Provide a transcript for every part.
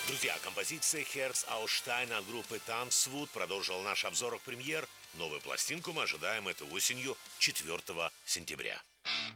Друзья, композиция «Herz aus Stein» от группы «Tanzwut» продолжила наш обзор премьер. Новую пластинку мы ожидаем этой осенью 4 сентября.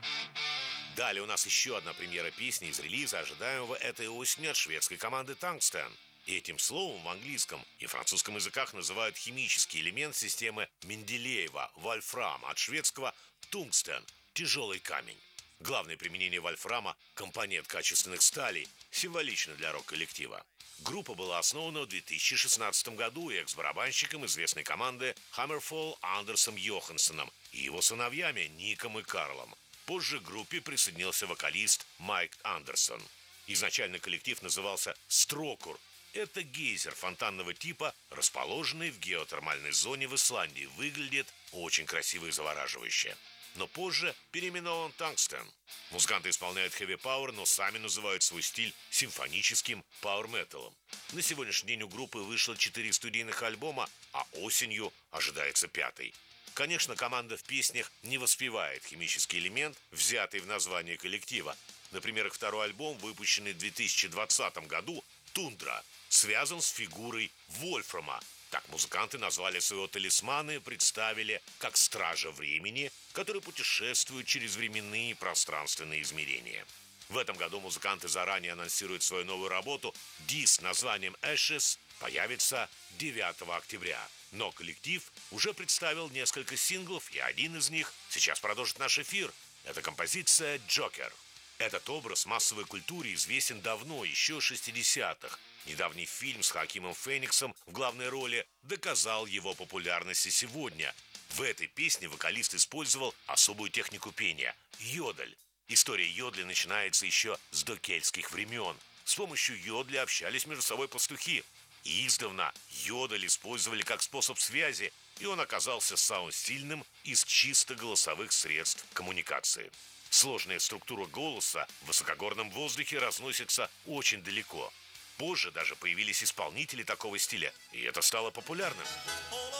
Далее у нас еще одна премьера песни из релиза, ожидаемого этой осенью от шведской команды «Tungsten». И этим словом в английском и французском языках называют химический элемент системы Менделеева – вольфрам, от шведского «тунгстен» – тяжелый камень. Главное применение вольфрама – компонент качественных сталей, символично для рок-коллектива. Группа была основана в 2016 году экс-барабанщиком известной команды Hammerfall Андерсом Йоханссоном и его сыновьями Ником и Карлом. Позже к группе присоединился вокалист Майк Андерсон. Изначально коллектив назывался «Строкур». Это гейзер фонтанного типа, расположенный в геотермальной зоне в Исландии. Выглядит очень красиво и завораживающе. Но позже переименован «Tungsten». Музыканты исполняют хэви-пауэр, но сами называют свой стиль симфоническим пауэр-металом. На сегодняшний день у группы вышло 4 студийных альбома, а осенью ожидается 5-й. Конечно, команда в песнях не воспевает химический элемент, взятый в название коллектива. Например, их второй альбом, выпущенный в 2020 году, «Тундра», связан с фигурой Вольфрама. Так музыканты назвали своего талисмана и представили как стража времени, который путешествует через временные и пространственные измерения. В этом году музыканты заранее анонсируют свою новую работу. Диск с названием «Ashes» появится 9 октября. Но коллектив уже представил несколько синглов, и один из них сейчас продолжит наш эфир. Это композиция «Джокер». Этот образ в массовой культуре известен давно, еще 60-х. Недавний фильм с Хоакином Фениксом в главной роли доказал его популярность и сегодня. В этой песне вокалист использовал особую технику пения – йодль. История йодля начинается еще с докельтских времен. С помощью йодля общались между собой пастухи. И издавна йодль использовали как способ связи, и он оказался самым сильным из чисто голосовых средств коммуникации. Сложная структура голоса в высокогорном воздухе разносится очень далеко. Позже даже появились исполнители такого стиля, и это стало популярным.